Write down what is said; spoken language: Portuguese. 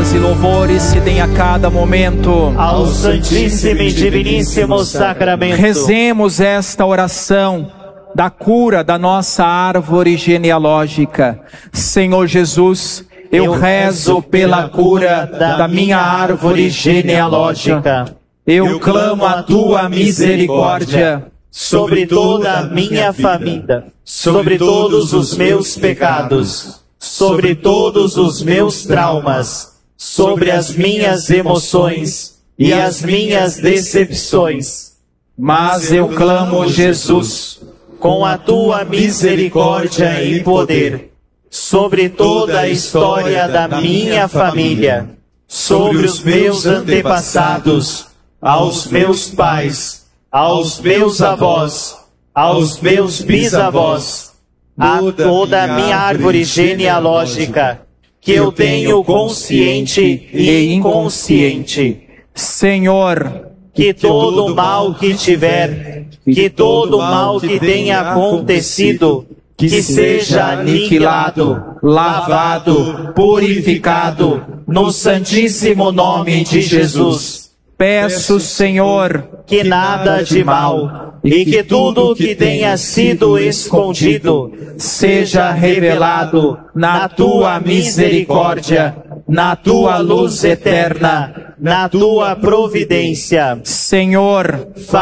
graças e louvores se deem a cada momento ao Santíssimo e Diviníssimo Sacramento. Rezemos esta oração da cura da nossa árvore genealógica. Senhor Jesus, eu rezo pela cura da minha árvore genealógica. Eu clamo a tua misericórdia sobre toda a minha família, sobre todos os meus pecados, sobre todos os meus traumas, sobre as minhas emoções e as minhas decepções. Mas eu clamo, Jesus, com a tua misericórdia e poder, sobre toda a história da minha família, sobre os meus antepassados, aos meus pais, aos meus avós, aos meus bisavós, a toda a minha árvore genealógica, que eu tenho consciente e inconsciente. Senhor, que todo mal que tiver, que todo mal que tenha acontecido, que seja aniquilado, lavado, purificado, no santíssimo nome de Jesus. Peço, Senhor, que nada de mal e que tudo que tenha sido escondido seja revelado na tua misericórdia, na tua luz eterna, na tua providência. Senhor,